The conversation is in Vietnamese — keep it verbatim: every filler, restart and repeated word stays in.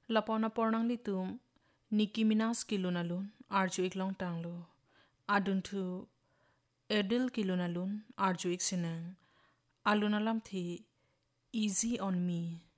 lapona pornang litum Nicki Minaj kilunalun arju iklong tanglu adun thu Edil kilunalun arju iksinang alunalam thi easy on me